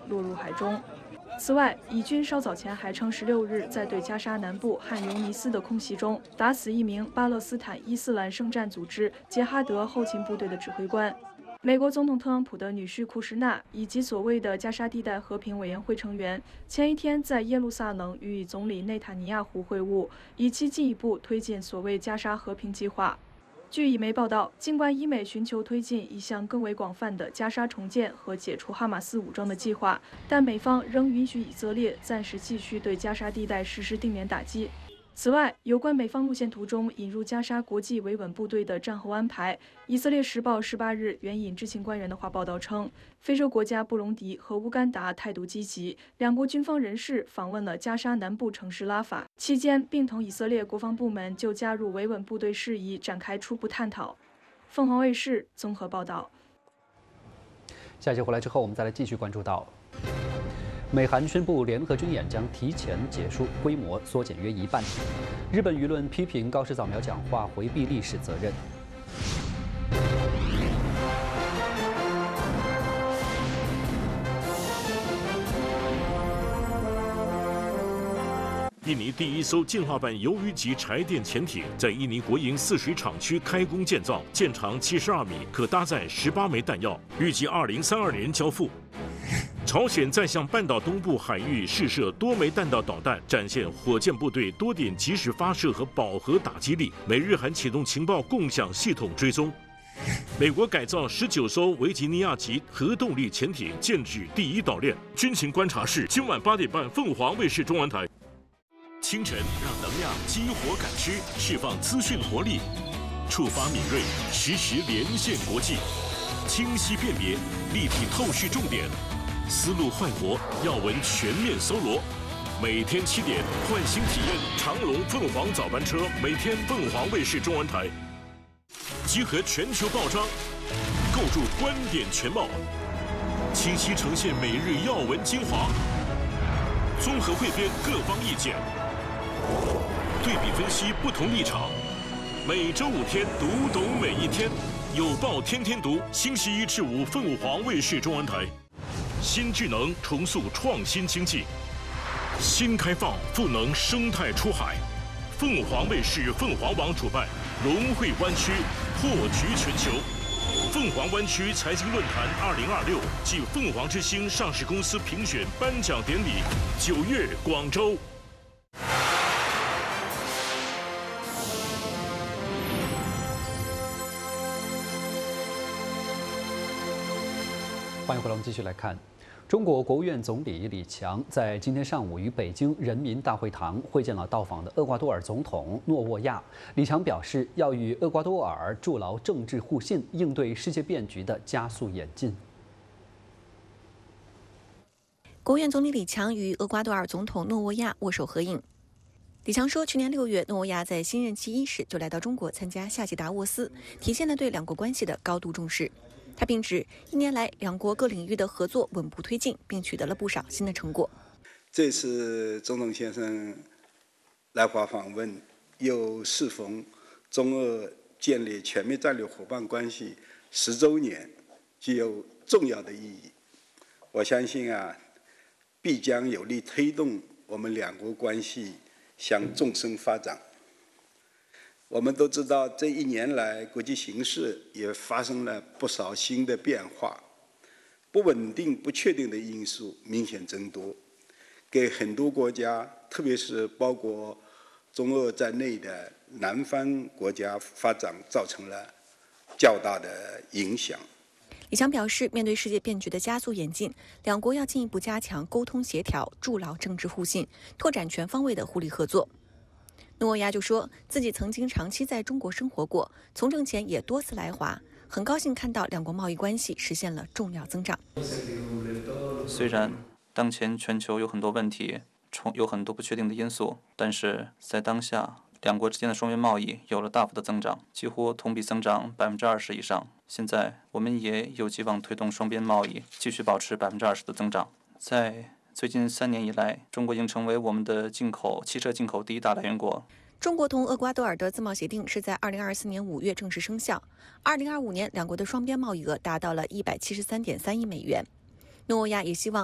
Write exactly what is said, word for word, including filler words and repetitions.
落入海中。此外，以军稍早前还称，十六日在对加沙南部汉尤尼斯的空袭中打死一名巴勒斯坦伊斯兰圣战组织杰哈德后勤部队的指挥官。美国总统特朗普的女婿库什纳以及所谓的加沙地带和平委员会成员，前一天在耶路撒冷与总理内塔尼亚胡会晤，以期进一步推进所谓加沙和平计划。据以媒报道，尽管以美寻求推进一项更为广泛的加沙重建和解除哈马斯武装的计划，但美方仍允许以色列暂时继续对加沙地带实施定点打击。此外，有关美方路线图中引入加沙国际维稳部队的战后安排，以色列时报十八日援引知情官员的话报道称，非洲国家布隆迪和乌干达态度积极，两国军方人士访问了加沙南部城市拉法，期间并同以色列国防部门就加入维稳部队事宜展开初步探讨。凤凰卫视综合报道。 下节回来之后，我们再来继续关注到。美韩宣布联合军演将提前结束，规模缩减约一半。日本舆论批评高市早苗讲话回避历史责任。 印尼第一艘进化版鱿鱼级柴电潜艇在印尼国营泗水厂区开工建造，舰长七十二米，可搭载十八枚弹药，预计二零三二年交付。朝鲜再向半岛东部海域试射多枚弹道导弹，展现火箭部队多点及时发射和饱和打击力。美日韩启动情报共享系统追踪。美国改造十九艘维吉尼亚级核动力潜艇，建制第一岛链。军情观察室今晚八点半，凤凰卫视中文台。清晨让能量激活感知，释放资讯活力，触发敏锐，实时连线国际，清晰辨别，立体透视重点。思路焕活，要闻全面搜罗。每天七点，换新体验长龙凤凰早班车，每天凤凰卫视中文台。集合全球报章，构筑观点全貌，清晰呈现每日要闻精华，综合汇编各方意见，对比分析不同立场。每周五天，读懂每一天，有报天天读。星期一至五，凤凰卫视中文台。新智能重塑创新经济，新开放赋能生态出海。凤凰卫视、凤凰网主办龙汇湾区破局全球，凤凰湾区财经论坛二零二六暨凤凰之星上市公司评选颁奖典礼，九月广州。 欢迎回来，我们继续来看。中国国务院总理李强在今天上午与北京人民大会堂会见了到访的厄瓜多尔总统诺沃亚。李强表示，要与厄瓜多尔筑牢政治互信，应对世界变局的加速演进。 国务院总理李强与厄瓜多尔总统诺沃亚握手合影。李强说，去年六月，诺沃亚在新任期伊始就来到中国参加夏季达沃斯，体现了对两国关系的高度重视。他并指，一年来两国各领域的合作稳步推进，并取得了不少新的成果。 这次总统先生来华访问，又适逢中俄建立全面战略伙伴关系十周年，具有重要的意义。我相信啊，必将有力推动我们两国关系向纵深发展。我们都知道，这一年来国际形势也发生了不少新的变化，不稳定、不确定的因素明显增多，给很多国家，特别是包括中俄在内的南方国家发展造成了较大的影响。 李强表示，面对世界变局的加速演进，两国要进一步加强沟通协调，筑牢政治互信，拓展全方位的互利合作。诺沃亚就说自己曾经长期在中国生活过，从政前也多次来华，很高兴看到两国贸易关系实现了重要增长。 虽然当前全球有很多问题，有很多不确定的因素，但是在当下，两国之间的双边贸易有了大幅的增长，几乎同比增长百分之二十以上。现在我们也有希望推动双边贸易继续保持百分之二十的增长。在最近三年以来，中国已经成为我们的进口汽车进口第一大来源国。 中国同厄瓜多尔的自贸协定是在二零二四年五月正式生效。二零二五年，两国的双边贸易额达到了一百七十三点三亿美元。诺沃亚也希望